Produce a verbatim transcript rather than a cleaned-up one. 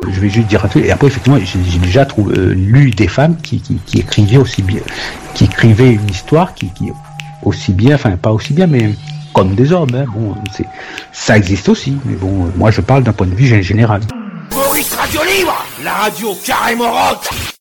je vais juste dire un truc. Et après, effectivement, j'ai, j'ai déjà trouvé, euh, lu des femmes qui, qui, qui écrivaient aussi bien, qui écrivaient une histoire qui, qui aussi bien, enfin pas aussi bien, mais comme des hommes. Hein. Bon, c'est, ça existe aussi. Mais bon, euh, moi, je parle d'un point de vue général. Maurice Radio Libre, la radio carrément rock.